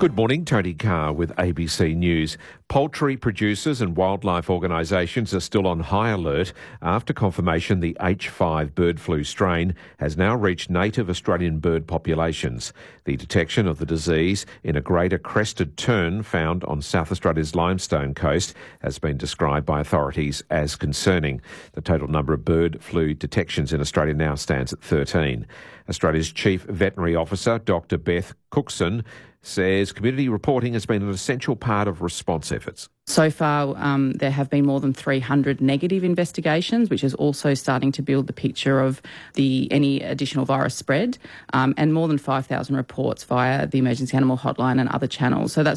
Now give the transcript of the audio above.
Good morning, Tony Carr with ABC News. Poultry producers and wildlife organisations are still on high alert after confirmation the H5 bird flu strain has now reached native Australian bird populations. The detection of the disease in a greater crested tern found on South Australia's Limestone coast has been described by authorities as concerning. The total number of bird flu detections in Australia now stands at 13. Australia's Chief Veterinary Officer, Dr Beth Cookson, says community reporting has been an essential part of response efforts. So far, there have been more than 300 negative investigations, which is also starting to build the picture of any additional virus spread, and more than 5,000 reports via the Emergency Animal Hotline and other channels. So that's